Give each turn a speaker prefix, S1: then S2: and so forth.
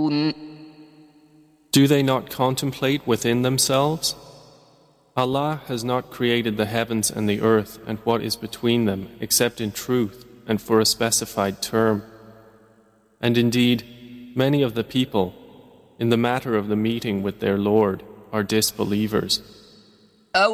S1: Do they not contemplate within themselves? Allah has not created the heavens and the earth and what is between them except in truth and for a specified term. And indeed, many of the people, in the matter of the meeting with their Lord, are disbelievers.